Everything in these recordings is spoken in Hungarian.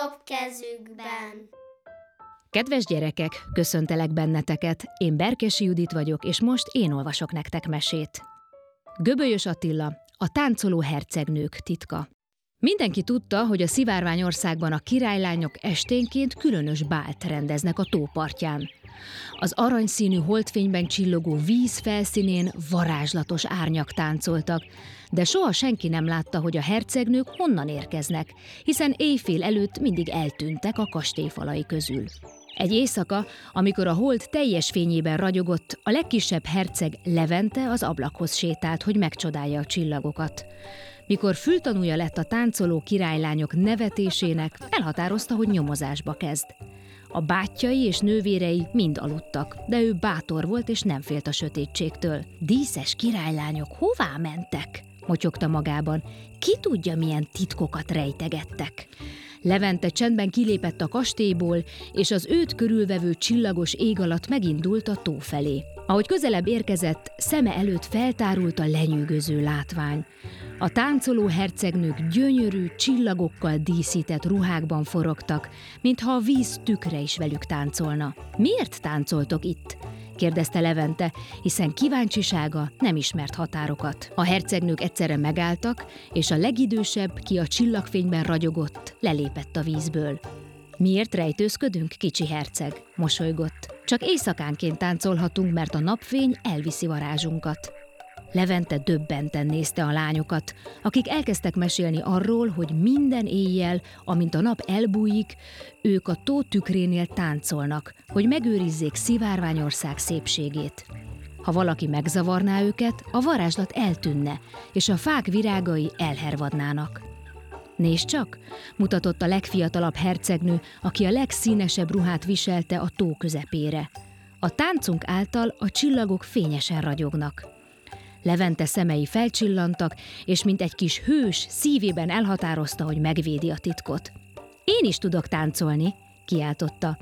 jobb kezükben. Kedves gyerekek, köszöntelek benneteket, én Berkesi Judit vagyok, és most én olvasok nektek mesét. Göbölyös Attila, a táncoló hercegnők titka. Mindenki tudta, hogy a Szivárványországban a királylányok esténként különös bált rendeznek a tópartján. Az aranyszínű holdfényben csillogó víz felszínén varázslatos árnyak táncoltak, de soha senki nem látta, hogy a hercegnők honnan érkeznek, hiszen éjfél előtt mindig eltűntek a kastély falai közül. Egy éjszaka, amikor a hold teljes fényében ragyogott, a legkisebb herceg Levente az ablakhoz sétált, hogy megcsodálja a csillagokat. Mikor fültanúja lett a táncoló királylányok nevetésének, elhatározta, hogy nyomozásba kezd. A bátyjai és nővérei mind aludtak, de ő bátor volt és nem félt a sötétségtől. Díszes királylányok hová mentek? Motyogta magában. Ki tudja, milyen titkokat rejtegettek? Levente csendben kilépett a kastélyból, és az őt körülvevő csillagos ég alatt megindult a tó felé. Ahogy közelebb érkezett, szeme előtt feltárult a lenyűgöző látvány. A táncoló hercegnők gyönyörű, csillagokkal díszített ruhákban forogtak, mintha a víz tükre is velük táncolna. Miért táncoltok itt? Kérdezte Levente, hiszen kíváncsisága nem ismert határokat. A hercegnők egyszerre megálltak, és a legidősebb, ki a csillagfényben ragyogott, lelépett a vízből. Miért rejtőzködünk, kicsi herceg? Mosolygott. Csak éjszakánként táncolhatunk, mert a napfény elviszi varázsunkat. Levente döbbenten nézte a lányokat, akik elkezdtek mesélni arról, hogy minden éjjel, amint a nap elbújik, ők a tó tükrénél táncolnak, hogy megőrizzék Szivárványország szépségét. Ha valaki megzavarná őket, a varázslat eltűnne, és a fák virágai elhervadnának. Nézd csak, mutatott a legfiatalabb hercegnő, aki a legszínesebb ruhát viselte a tó közepére. A táncunk által a csillagok fényesen ragyognak. Levente szemei felcsillantak, és mint egy kis hős szívében elhatározta, hogy megvédi a titkot. Én is tudok táncolni, kiáltotta.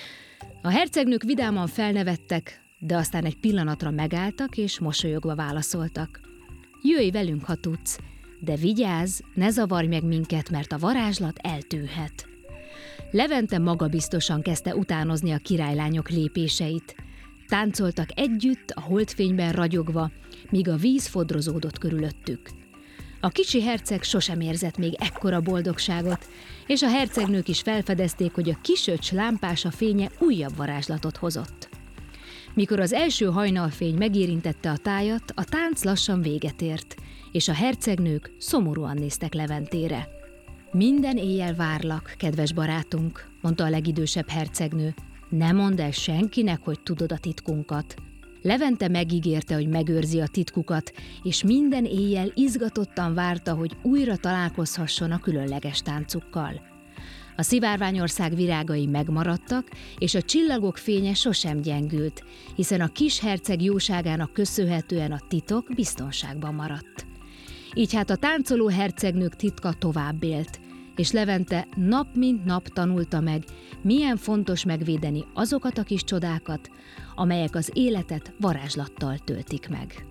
A hercegnők vidáman felnevettek, de aztán egy pillanatra megálltak, és mosolyogva válaszoltak. Jöjj velünk, ha tudsz, de vigyázz, ne zavarj meg minket, mert a varázslat eltűnhet. Levente magabiztosan kezdte utánozni a királylányok lépéseit. Táncoltak együtt, a holdfényben ragyogva, míg a víz fodrozódott körülöttük. A kicsi herceg sosem érzett még ekkora boldogságot, és a hercegnők is felfedezték, hogy a kisöcs lámpása fénye újabb varázslatot hozott. Mikor az első hajnalfény megérintette a tájat, a tánc lassan véget ért, és a hercegnők szomorúan néztek Leventére. Minden éjjel várlak, kedves barátunk, mondta a legidősebb hercegnő. Ne mondd el senkinek, hogy tudod a titkunkat. Levente megígérte, hogy megőrzi a titkukat, és minden éjjel izgatottan várta, hogy újra találkozhasson a különleges táncukkal. A Szivárványország virágai megmaradtak, és a csillagok fénye sosem gyengült, hiszen a kis herceg jóságának köszönhetően a titok biztonságban maradt. Így hát a táncoló hercegnők titka tovább élt, és Levente nap mint nap tanulta meg, milyen fontos megvédeni azokat a kis csodákat, amelyek az életet varázslattal töltik meg.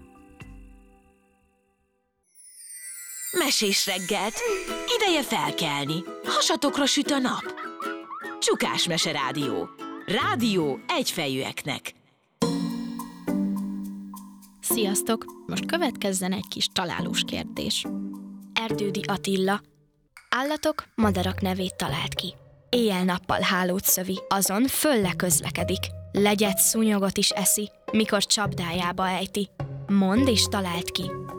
Mesés reggelt! Ideje felkelni! Hasatokra süt a nap! Csukás Mese Rádió. Rádió egyfejűeknek. Sziasztok! Most következzen egy kis találós kérdés. Erdődi Attila. Állatok, madarak nevét talált ki. Éjjel-nappal hálót szövi, azon fölle közlekedik. Legyet szúnyogot is eszi, mikor csapdájába ejti. Mondd és találd ki.